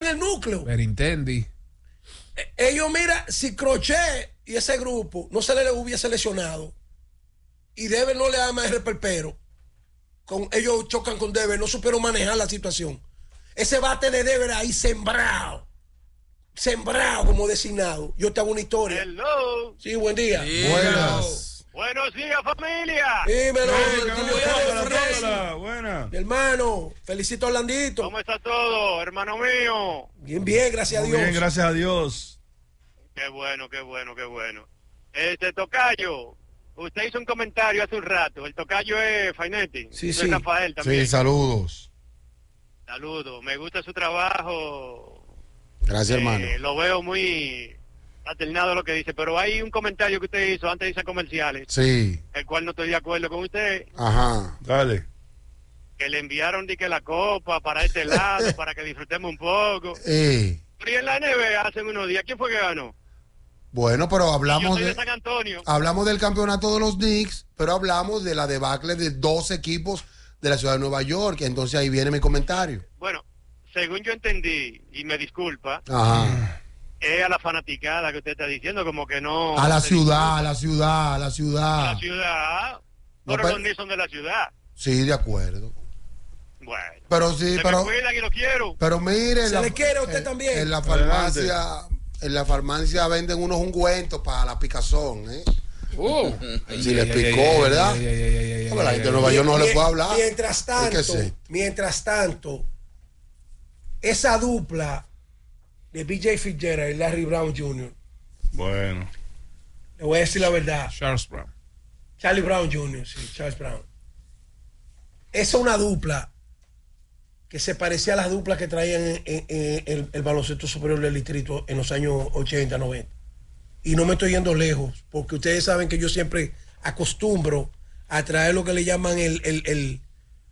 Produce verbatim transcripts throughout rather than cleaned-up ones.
el núcleo. Benintendi. Eh, ellos, mira, si Crochet y ese grupo no se le hubiese lesionado y Dever no le da más el perpero, con, ellos chocan con Dever, no supieron manejar la situación. Ese bate de Dever ahí sembrado, sembrado como designado. Yo te hago una historia. Hello. Sí, buen día. Sí, Buenas. Buenos días, familia. Dímelo, Hola, buena. mi hermano, felicito a Orlandito. ¿Cómo está todo, hermano mío? Bien, bien, gracias Muy a Dios. bien, gracias a Dios. Qué bueno, qué bueno, qué bueno. Este tocayo, usted hizo un comentario hace un rato. El tocayo es Fainetti. Sí, Soy sí. Rafael también. Sí, saludos. Saludos. Me gusta su trabajo. Gracias, Eh, hermano. Lo veo muy alternado lo que dice, pero hay un comentario que usted hizo antes de irse a comerciales, Sí, el cual no estoy de acuerdo con usted, ajá. Dale. que le enviaron de que la copa para este lado, para que disfrutemos un poco. Eh, Pero y en la N B A hace unos días, ¿quién fue que ganó? bueno, pero Yo hablamos soy de de, San Antonio. hablamos del campeonato de los Knicks, pero hablamos de la debacle de dos equipos de la ciudad de Nueva York. Entonces ahí viene mi comentario. Bueno, según yo entendí, y me disculpa, Ajá. es a la fanaticada que usted está diciendo, como que no... A la se ciudad, a disculpa. la ciudad, a la A ciudad. la ciudad. No, Pero pero- los Knicks son de la ciudad. Sí, de acuerdo. Bueno. Pero sí, Se pero me cuidan y lo quiero. pero mire, en Se le quiere a usted también. En la Adelante. farmacia, en la farmacia venden unos ungüentos para la picazón, ¿eh? Oh. Si les picó, ¿verdad? A la gente de Nueva York no le puede hablar. Mientras tanto, Es que sí. mientras tanto, esa dupla de B J Fitzgerald y Larry Brown junior, Bueno. le voy a decir la verdad, Charles Brown. Charlie Brown junior, sí, Charles Brown. Esa es una dupla que se parecía a las duplas que traían en, en- en el, el baloncesto superior del distrito en los años ochenta, noventa. Y no me estoy yendo lejos, porque ustedes saben que yo siempre acostumbro a traer lo que le llaman el, el, el,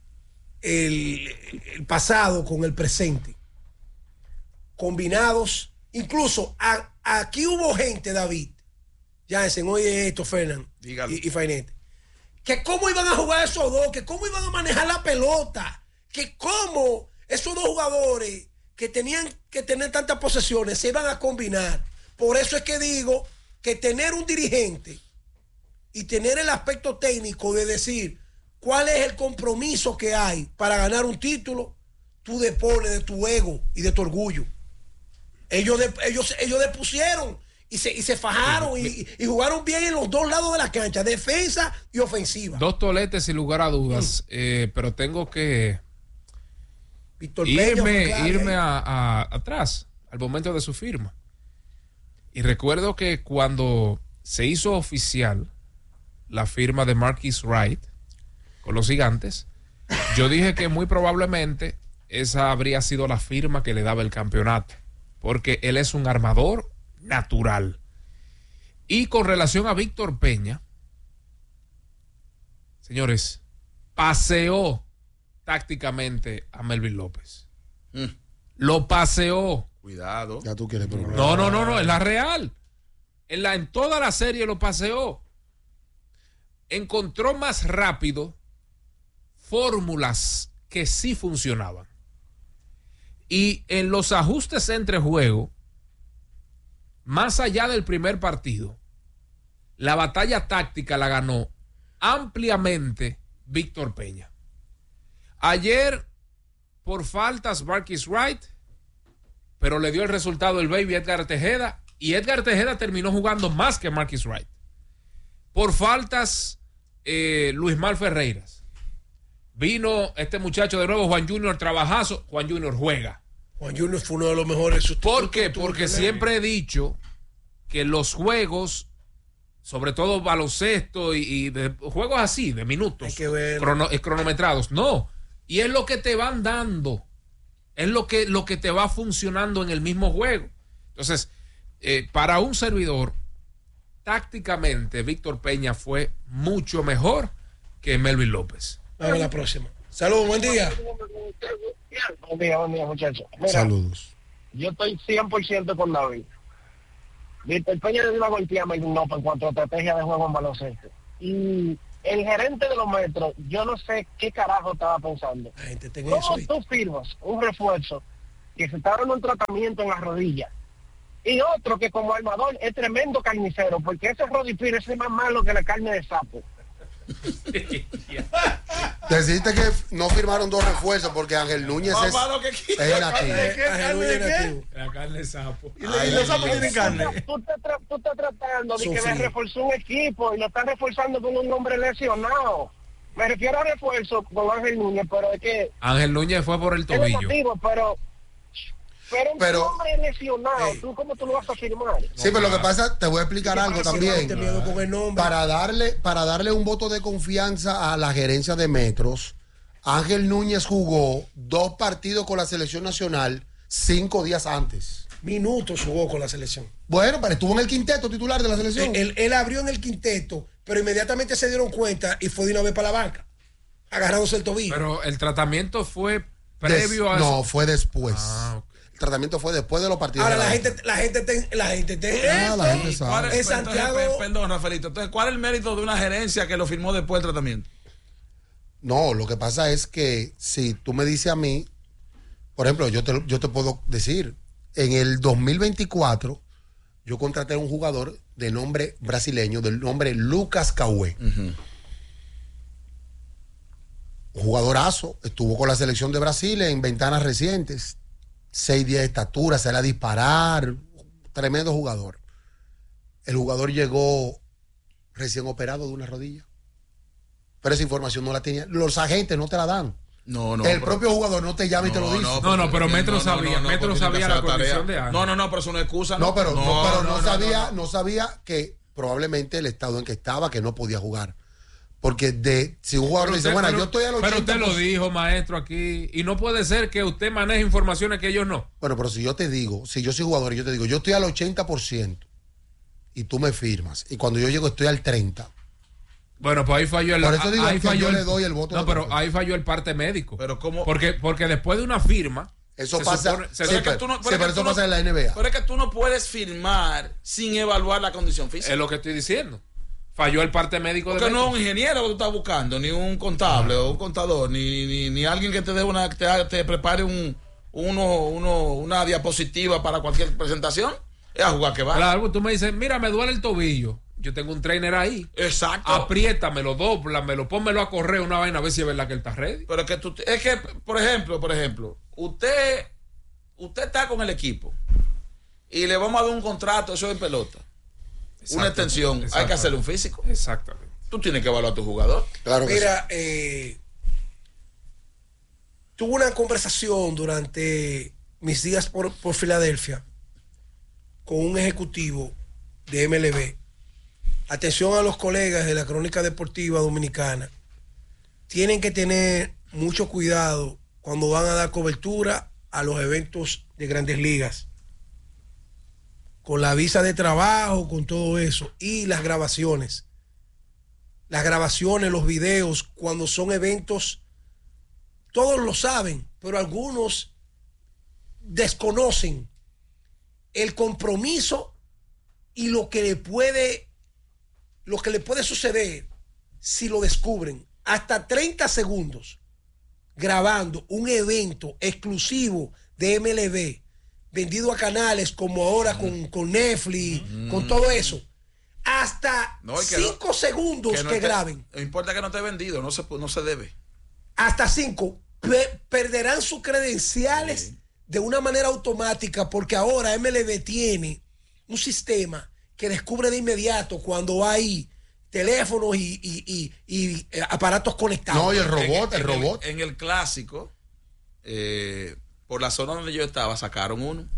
el, el pasado con el presente. Combinados, incluso a- aquí hubo gente, David, ya dicen, oye esto, Fernán Dígalo. y, y Fainete, que cómo iban a jugar esos dos, que cómo iban a manejar la pelota, que cómo esos dos jugadores que tenían que tener tantas posesiones se iban a combinar. Por eso es que digo que tener un dirigente y tener el aspecto técnico de decir cuál es el compromiso que hay para ganar un título, tú depones de tu ego y de tu orgullo. Ellos, de- ellos, ellos depusieron y se, y se fajaron y, y jugaron bien en los dos lados de la cancha, defensa y ofensiva. Dos toletes sin lugar a dudas, eh, pero tengo que Víctor Peña fue irme, clave irme ahí. a, a- atrás, al momento de su firma. Y recuerdo que cuando se hizo oficial la firma de Marquis Wright con los Gigantes, yo dije que muy probablemente esa habría sido la firma que le daba el campeonato, porque él es un armador natural. Y con relación a Víctor Peña, señores, paseó tácticamente a Melvin López. Mm. Lo paseó. Cuidado. Ya tú quieres problemas. No, no, no, no, es la real. En, la, en toda la serie lo paseó. Encontró más rápido fórmulas que sí funcionaban. Y en los ajustes entre juego, más allá del primer partido, la batalla táctica la ganó ampliamente Víctor Peña. Ayer, por faltas, Marquis Wright, pero le dio el resultado el baby Edgar Tejeda, y Edgar Tejeda terminó jugando más que Marquis Wright. Por faltas, eh, Luis Mal Ferreiras. Vino este muchacho de nuevo, Juan Junior, trabajazo. Juan Junior juega. Juan Junior fue uno de los mejores sustitutos. ¿Por qué? Porque siempre he dicho que los juegos, sobre todo baloncesto y, y de, juegos así, de minutos, Hay que ver. crono- eh, cronometrados, no. Y es lo que te van dando. Es lo que, lo que te va funcionando en el mismo juego. Entonces, eh, para un servidor, tácticamente, Víctor Peña fue mucho mejor que Melvin López. Vamos a la próxima. Saludos, buen día. Buen día, buen día, muchachos. Mira, Saludos. yo estoy cien por ciento con David. Víctor Peña es una golpeada no en cuanto a estrategia de juego en baloncesto. Y el gerente de los Metros, yo no sé qué carajo estaba pensando. La gente tenga eso. ¿Cómo ahí. tú firmas un refuerzo que se está dando un tratamiento en la rodilla. Y otro que como armador es tremendo carnicero, porque ese Roddy Pires es más malo que la carne de sapo. Deciste que no firmaron dos refuerzos porque Ángel Núñez es, es nativo. Ángel Núñez es nativo. La carne de sapo. Y, y los sapos tienen carne. Tú estás, tra- tú estás tratando de que Sufrir. me reforzó un equipo y lo estás reforzando con un hombre lesionado. Me refiero a refuerzo con Ángel Núñez, pero es que Ángel Núñez fue por el es tobillo. negativo, pero pero un Pero- hombre lesionado, Ey. ¿tú cómo tú lo vas a firmar? Sí, pero lo que pasa, te voy a explicar algo también. Este miedo con el nombre. Para darle, para darle un voto de confianza a la gerencia de Metros, Ángel Núñez jugó dos partidos con la selección nacional cinco días antes. Minutos jugó con la selección. Bueno, pero estuvo en el quinteto titular de la selección. Él, él abrió en el quinteto, pero inmediatamente se dieron cuenta y fue de una vez para la banca, agarrándose el tobillo. Pero el tratamiento fue previo Des- a No, eso. fue después. Ah, ok. El tratamiento fue después de los partidos. Ahora de la banca. gente, la gente, te- la gente, te- Ah, la eso. gente sabe. ¿Cuál En es, Santiago- entonces, pe- perdón, Rafaelito. Entonces, ¿cuál es el mérito de una gerencia que lo firmó después del tratamiento? No, lo que pasa es que si tú me dices a mí, por ejemplo, yo te, yo te puedo decir, en el dos mil veinticuatro yo contraté a un jugador de nombre brasileño, del nombre Lucas Cauê. Un jugadorazo, estuvo con la selección de Brasil en ventanas recientes, seis diez de estatura, sale a disparar, tremendo jugador. El jugador llegó recién operado de una rodilla. Pero esa información no la tenía. Los agentes no te la dan. No, no. el pero- propio jugador no te llama y te lo dice. No, No, no, pero Metro no, sabía, no, Metro porque sabía tiene que la hacer condición tarea. de Ángel. No, no, no, pero es una excusa. No, pero, no, pero no, no, sabía, no, no, no. sabía que probablemente el estado en que estaba, que no podía jugar. Porque de si un jugador Pero le dice, usted- bueno, pero- yo estoy al ochenta Pero usted lo dijo, maestro, aquí. Y no puede ser que usted maneje informaciones que ellos no. Bueno, pero si yo te digo, si yo soy jugador y yo te digo, yo estoy al ochenta por ciento y tú me firmas, y cuando yo llego estoy al treinta por ciento. Bueno, pues ahí falló el. Por eso digo ahí que falló yo le doy el voto No, de pero confianza. ahí falló el parte médico. Pero ¿cómo? Porque, porque después de una firma. Eso se pasa. supone- se sí, Pero es que pero, tú no- sí, pero es pero que eso tú no- pasa en la N B A. Pero es que tú no puedes firmar sin evaluar la condición física. Es lo que estoy diciendo. Falló el parte médico de Porque no es Metro. un ingeniero que tú estás buscando, ni un contable o un contador, ni, ni, ni alguien que te dé una, te, haga- te prepare un, uno, uno, una diapositiva para cualquier presentación. Es a jugar que va. Claro, tú me dices, mira, me duele el tobillo. Yo tengo un trainer ahí. Exacto. Apriétamelo, dóblamelo, pónmelo a correr una vaina a ver si es verdad que él está ready. Pero es que tú, es que, por ejemplo, por ejemplo, usted, usted está con el equipo y le vamos a dar un contrato, eso es pelota. Una extensión, hay que hacerle un físico. Exactamente. Tú tienes que evaluar a tu jugador. Claro que Mira, eh, tuve una conversación durante mis días por, por Filadelfia con un ejecutivo de M L B. Atención a los colegas de la Crónica Deportiva Dominicana. Tienen que tener mucho cuidado cuando van a dar cobertura a los eventos de Grandes Ligas. Con la visa de trabajo, con todo eso. Y las grabaciones. Las grabaciones, los videos, cuando son eventos, todos lo saben, pero algunos desconocen el compromiso y lo que le puede, lo que le puede suceder si lo descubren. Hasta treinta segundos grabando un evento exclusivo de M L B, vendido a canales como ahora con, con Netflix, mm. con todo eso. Hasta No, y que cinco no- segundos que, no esté- graben. No importa que no esté vendido, no se, pu- no se debe. Hasta cinco. Pe- perderán sus credenciales Sí. de una manera automática porque ahora M L B tiene un sistema que descubre de inmediato cuando hay teléfonos y, y- y- y, eh, aparatos conectados. No, y el robot, En- el en robot. En el clásico, eh, por la zona donde yo estaba, sacaron uno.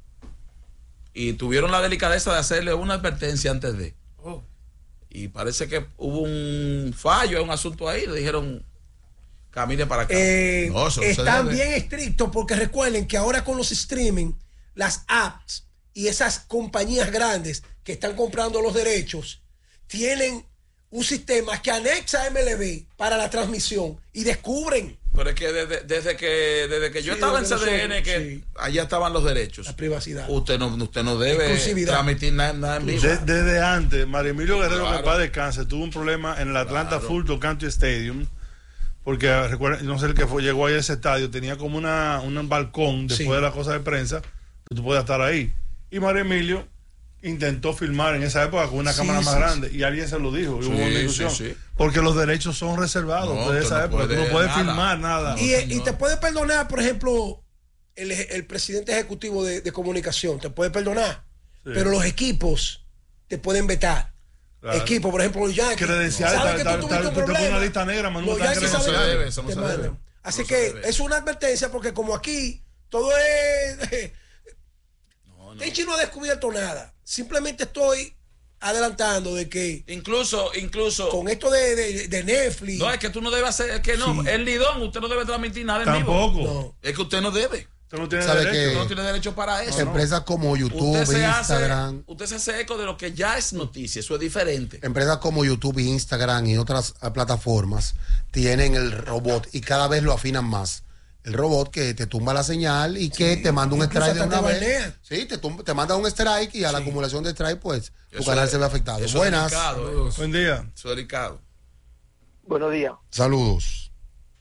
Y tuvieron la delicadeza de hacerle una advertencia antes de. Oh. Y parece que hubo un fallo, un asunto ahí. Le dijeron, camine para acá. Eh, No, eso no se están debe. bien estrictos porque recuerden que ahora con los streaming, las apps y esas compañías grandes que están comprando los derechos tienen un sistema que anexa a M L B para la transmisión y descubren Pero es que desde, desde que desde que yo Sí, estaba en desde C D N, nosotros, que sí. allá estaban los derechos. la privacidad. Usted no, usted no debe Exclusividad. transmitir nada, nada en vivo. De- desde antes, Mario Emilio Guerrero, Claro. que en paz descanse, tuvo un problema en el Atlanta Claro. Fulton County Stadium porque recuerda, no sé el que fue, llegó ahí a ese estadio, tenía como una, un balcón después Sí. de la cosa de prensa, que tú podías estar ahí. Y Mario Emilio intentó filmar en esa época con una Sí, cámara más sí, grande y alguien se lo dijo y Sí, hubo una discusión. sí, sí. Porque los derechos son reservados No, de tú esa no época. Tú puedes no puedes nada. filmar nada. No, Y, señor. y te puede perdonar, por ejemplo, el, el presidente ejecutivo de, de comunicación, te puede perdonar, Sí. pero los equipos te pueden vetar. Claro. Equipos, por ejemplo, los Yankees. Credenciales, ¿Saben tal- que tal- tú tal- tuviste un tú te pones problema? una lista negra, Manu, Los están Yankees Eso no se saben- debe, eso no te se mandan. debe. Así No se que debe. es una advertencia porque como aquí todo es... No, no. Tenchi no ha descubierto nada. Simplemente estoy adelantando de que Incluso, incluso. con esto de, de, de Netflix... No, es que tú no debes hacer, es que no, Sí. el Lidón, usted no debe transmitir nada en vivo. Tampoco. no. Es que usted no debe. Usted no tiene ¿Sabe derecho. qué? Usted no tiene derecho para eso. Empresas como YouTube, Usted se, hace, Instagram, usted se hace eco de lo que ya es noticia, eso es diferente. empresas como YouTube, Instagram y otras eh, plataformas tienen el robot y cada vez lo afinan más. El robot que te tumba la señal y que te manda un incluso strike de hasta una te vez. banea. Sí, te, tum- te manda un strike y a la acumulación de strike, pues tu Eso canal es- se ve afectado. eso es Buenas. delicado, eh. Buen día. Eso es delicado. Buenos días. Saludos.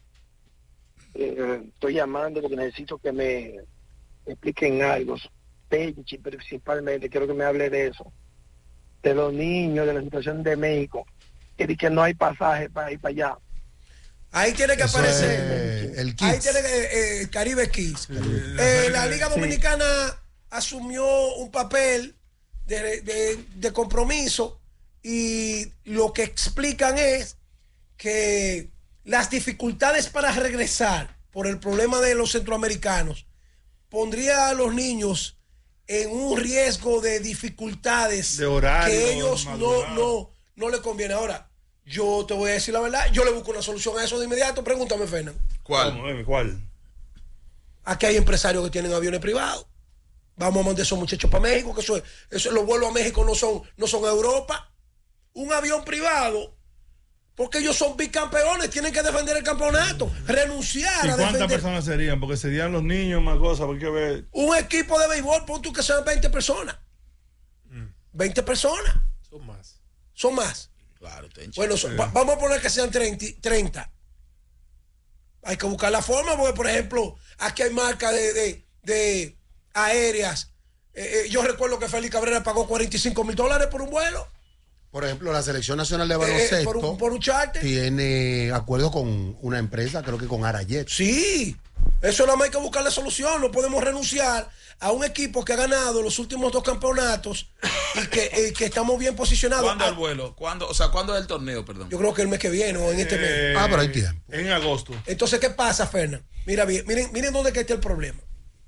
Eh, estoy llamando porque necesito que me expliquen algo. Penchi, principalmente, quiero que me hable de eso. De los niños, de la situación de México. Que dice que no hay pasaje para ir para allá. Ahí tiene que Eso aparecer. es el Ahí Kids. tiene que, eh, el Caribe Kids. Eh, la Liga Dominicana asumió un papel de, de- de compromiso y lo que explican es que las dificultades para regresar por el problema de los centroamericanos pondría a los niños en un riesgo de dificultades De horario, que ellos no, madrugar. no, no le conviene. Ahora, yo te voy a decir la verdad, yo le busco una solución a eso de inmediato. Pregúntame, Fernando. ¿Cuál? ¿Cómo, eh? ¿Cuál? Aquí hay empresarios que tienen aviones privados. Vamos a mandar esos muchachos para México, que eso, es- eso los vuelos a México no son, no son a Europa. Un avión privado, porque ellos son bicampeones, tienen que defender el campeonato, renunciar ¿Y a cuántas defender. personas serían? Porque serían los niños, más cosas, porque hay que ver. Un equipo de béisbol, pon tú que sean veinte personas. veinte personas, Son más. son más. Claro, Tenchi. Bueno, so- va- vamos a poner que sean treinta, treinta. Hay que buscar la forma, porque por ejemplo, aquí hay marcas de, de, de aéreas. Eh, eh, yo recuerdo que Félix Cabrera pagó cuarenta y cinco mil dólares por un vuelo, Por ejemplo, la Selección Nacional de eh, Baloncesto por, un, por un charter. tiene acuerdo con una empresa, creo que con Arayet. Sí, eso nada más hay que buscar la solución. No podemos renunciar a un equipo que ha ganado los últimos dos campeonatos y que, eh, que estamos bien posicionados. ¿Cuándo Ah, el vuelo? ¿Cuándo? O sea, ¿cuándo es el torneo, perdón? yo creo que el mes que viene o en este mes. Eh, Ah, pero hay tiempo. En agosto. Entonces, ¿qué pasa, Fernan? Mira bien, miren, miren dónde que está el problema.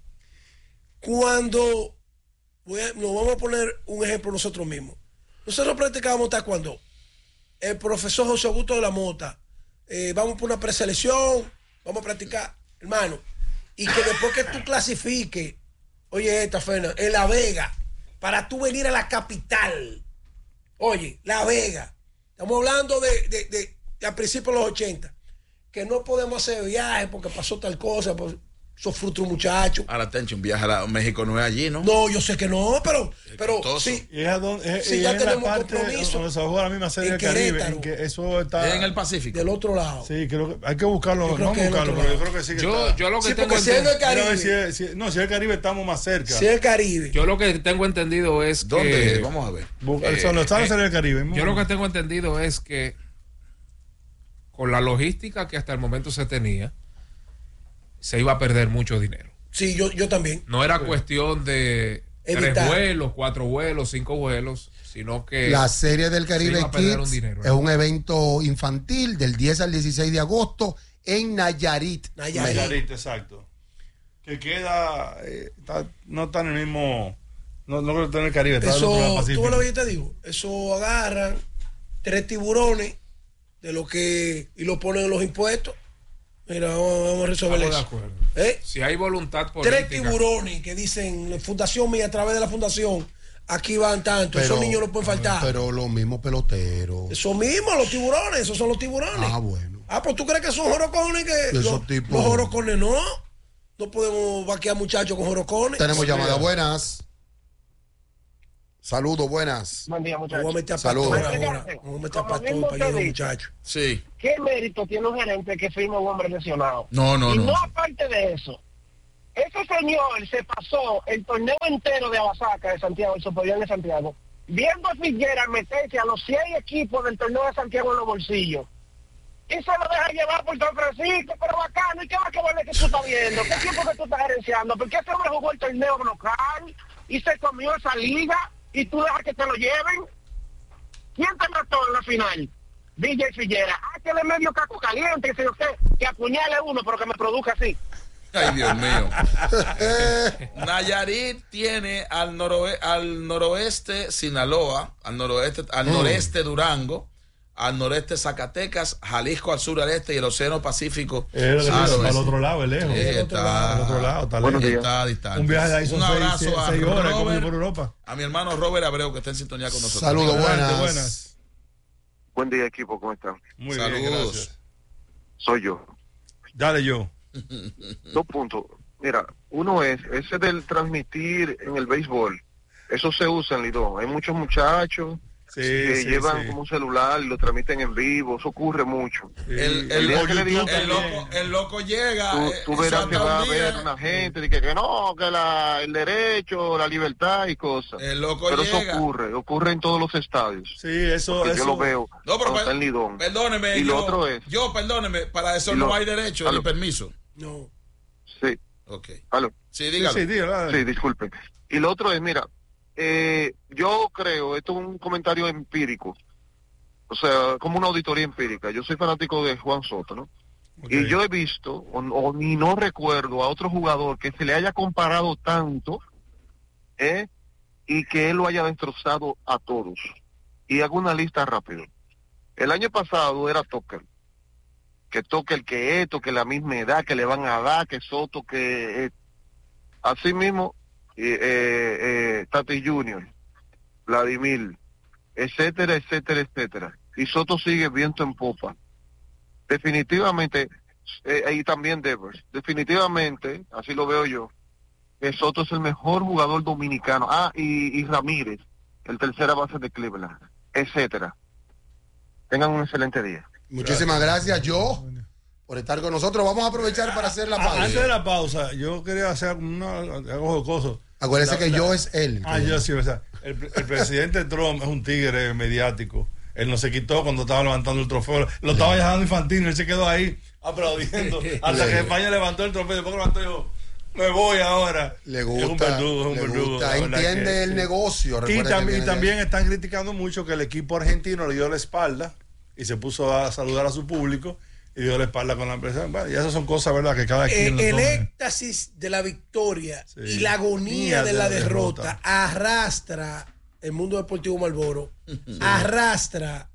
Cuando voy a- nos vamos a poner un ejemplo nosotros mismos. Nosotros practicábamos taekwondo. El profesor José Augusto de la Mota, eh, vamos por una preselección, vamos a practicar, hermano. Y que después que tú clasifiques, oye, esta Fernan, en La Vega, para tú venir a la capital, oye, La Vega, estamos hablando de, de, de, de a principios de los ochenta, que no podemos hacer viajes porque pasó tal cosa, pues, eso frustra un muchacho. Ahora, Tenchi, un viaje a la- México no es allí, ¿no? No, yo sé que no, pero, pero costoso. sí, Y es, a donde, es, Sí, y ya es en la tenemos parte compromiso. donde se juega la misma serie En del Caribe. Querétaro. En que eso está. Es en el Pacífico. del otro lado. Sí, creo que hay que buscarlo. Yo creo No que en buscarlo, otro pero yo lado. creo que sí que Yo, está. yo lo que Sí, tengo porque siendo el Mira, a ver Caribe, si es- si- no, si el Caribe estamos más cerca. si el Caribe, yo lo que tengo entendido es ¿Dónde? que es? Vamos a ver. Bu- eh, eso no está en la eh, serie del Caribe. yo lo que tengo entendido es que con la logística que hasta el momento se tenía, se iba a perder mucho dinero. sí, yo, yo también. No era cuestión de Evitar. tres vuelos, cuatro vuelos, cinco vuelos, sino que La Serie del se Caribe iba a perder un Kids dinero, es ¿no? un evento infantil del diez al dieciséis de agosto en Nayarit. Nayarit. Nayarit, exacto. Que queda. eh, está- no está en el mismo. No, no creo que esté en el Caribe, está en el otro lado Eso, Pacífico. tú ves lo que yo te digo, eso agarran tres tiburones de lo que y lo ponen en los impuestos. Mira, vamos, vamos a resolver Estamos de eso. acuerdo. ¿Eh? Si hay voluntad política. Tres tiburones que dicen la fundación mía, a través de la fundación, aquí van tanto, esos niños no pueden faltar. Pero los mismos peloteros. Eso mismo, los tiburones, esos son los tiburones. Ah, bueno. Ah, pues tú crees que son jorocones que. Esos Los, tipos- los jorocones no. No podemos vaquear muchachos con jorocones. Tenemos llamada buenas. Saludos, buenas. Buen día, muchachos. Vamos a meter a Saludos. Pastor ahora. Vamos a meter a Como Pastor mismo para allá, te muchachos. Sí. ¿Qué mérito tiene un gerente que firma un hombre lesionado? No, no, y no. no aparte de eso, ese señor se pasó el torneo entero de Abasaca de Santiago, el Superliga de Santiago, viendo a Figueras meterse a los seis equipos del torneo de Santiago en los bolsillos. Y se lo deja llevar por San Francisco, pero bacano. ¿Y qué va a querer que tú estás viendo? ¿Qué equipo que tú estás gerenciando? ¿Por qué ese hombre jugó el torneo local y se comió esa liga y tú dejas que te lo lleven? ¿Quién te mató en la final? D J Figueras. Ah, que le medio caco caliente, que se yo qué, que apuñale uno, pero que me produzca así. Ay, Dios mío. Nayarit tiene al, noroe al noroeste Sinaloa, al noroeste, al Mm. noreste Durango, al noreste Zacatecas, Jalisco al sur, al este y el Océano Pacífico Era de- al al oeste. otro lado, es lejos. Eh, está, Al otro lado, está Buenos lejos. días. está distante. Un viaje de ahí son Un seis, abrazo seis, a seis horas, como Robert, por Europa. a mi hermano Robert Abreu, que está en sintonía con nosotros. Saludos, Adelante, buenas. buenas. Buen día, equipo, ¿cómo están? Muy Saludos. bien, gracias. Soy yo. Dale yo. Dos puntos. Mira, uno es, ese del transmitir en el béisbol, eso se usa en Lidón. Hay muchos muchachos Sí, que sí, llevan sí. como un celular y lo transmiten en vivo, eso ocurre mucho. Sí. El, el, El día loco, que le digan el, que loco, el loco llega. Tú, eh, tú eso verás hasta que va a un día, haber una gente de que, que no, que la, el derecho, la libertad y cosas. El loco Pero llega. eso ocurre, ocurre en todos los estadios. Sí, eso, Porque eso. yo lo veo. No, pero cuando per- está en Lidón. Perdóneme, Y yo, lo otro es- yo, perdóneme, para eso Y no lo- hay derecho Aló. ni permiso. No. Sí, Ok. aló. Sí, Sí, dígalo. sí, dígalo, dale. Sí, disculpe. Y lo otro es, mira, eh, yo creo, esto es un comentario empírico, o sea, como una auditoría empírica. Yo soy fanático de Juan Soto, ¿no? Ok. Y yo he visto, o, o ni no recuerdo a otro jugador que se le haya comparado tanto, ¿eh? Y que él lo haya destrozado a todos. Y hago una lista rápido. El año pasado era Tucker. Que Tucker, que esto, que la misma edad, que le van a dar, que Soto, que... eh, así mismo, eh, eh, eh, Tati Junior, Vladimir, etcétera, etcétera, etcétera. Y Soto sigue viento en popa. Definitivamente, eh, y también Devers, definitivamente, así lo veo yo, que Soto es el mejor jugador dominicano. Ah, y, y Ramírez, el tercera base de Cleveland, etcétera. Tengan un excelente día. Muchísimas gracias, yo, por estar con nosotros. Vamos a aprovechar para hacer la Ah, pausa. antes de la pausa, yo quería hacer una, algo jocoso. Acuérdense La- que la- yo es él. Ah, yo sí, o sea, el, el presidente Trump es un tigre mediático. Él no se quitó cuando estaba levantando el trofeo. Lo estaba dejando infantil, él se quedó ahí aplaudiendo. Hasta que España levantó el trofeo. Después que levantó, dijo, me voy ahora. Le Es un gusta, verdugo, es un le verdugo, gusta, la verdad entiende que- el sí. negocio. Y recuerda que también, viene y de- también están criticando mucho que el equipo argentino le dio la espalda y se puso a saludar a su público y dio la espalda con la empresa. Bueno, y esas son cosas, ¿verdad? Que cada Eh, quien lo el tome. éxtasis de la victoria Sí. y la agonía Mía de la derrota, arrastra el mundo deportivo Marlboro, arrastra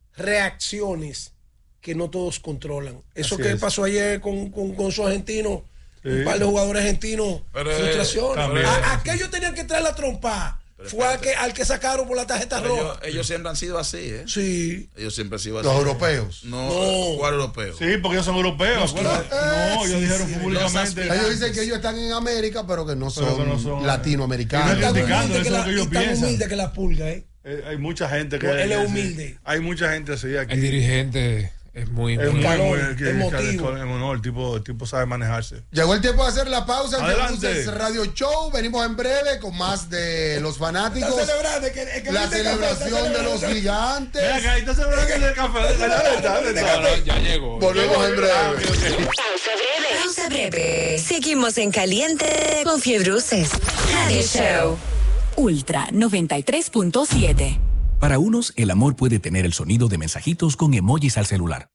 reacciones que no todos controlan. Eso Así que es. pasó ayer con, con, con su argentino, Sí. un par de jugadores argentinos, Pero, eh, frustraciones. también. A- aquellos tenían que traer la trompa. Fue al que, al que sacaron por la tarjeta Pero roja. ellos, ellos siempre han sido así, ¿eh? Sí. Ellos siempre han sido así. Los europeos. No, No. ¿cuál europeo? Sí, porque ellos son europeos. acuérdate. No, ellos sí, dijeron sí, públicamente. los Ellos dicen que ellos están en América, pero que no son, Pero que no son, eh, latinoamericanos. y no Tan criticando, humilde eso que es lo la, que ellos y tan piensan. humilde que la pulga, ¿eh? Eh, hay mucha gente que. Pues él es que- humilde. Hay mucha gente así aquí. El dirigente es muy... Es muy, calor, muy- que- emotivo. que- no, el tipo, el tipo sabe manejarse. Llegó el tiempo de hacer la pausa en Adelante. Luces Radio Show. Venimos en breve con más de los fanáticos. Está celebrando, que- es que La viste café, está celebración de los celebrando. gigantes. Ven acá, ahí está seguro que el café. ¿Dónde está? ¿Dónde está? No, no, ya llegó. Volvemos en breve. Ah, ok, ok. Pausa breve. Pausa breve. Seguimos en caliente con Fiebruces. Radio Show. Ultra noventa y tres punto siete. Para unos, el amor puede tener el sonido de mensajitos con emojis al celular.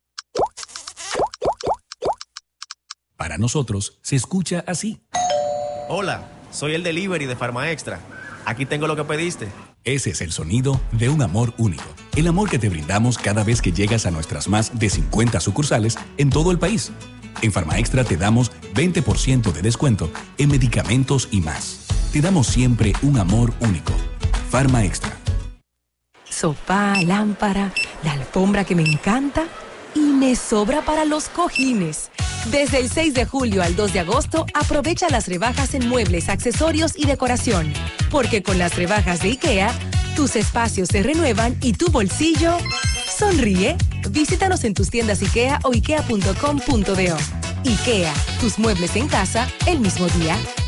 Para nosotros, se escucha así. Hola, soy el delivery de Farma Extra. Aquí tengo lo que pediste. Ese es el sonido de un amor único. El amor que te brindamos cada vez que llegas a nuestras más de cincuenta sucursales en todo el país. En Farma Extra te damos veinte por ciento de descuento en medicamentos y más. Te damos siempre un amor único. Farma Extra. Sofá, lámpara, la alfombra que me encanta y me sobra para los cojines. Desde el seis de julio al dos de agosto, aprovecha las rebajas en muebles, accesorios y decoración. Porque con las rebajas de IKEA, tus espacios se renuevan y tu bolsillo sonríe. Visítanos en tus tiendas IKEA o ikea punto com punto do. IKEA, tus muebles en casa el mismo día.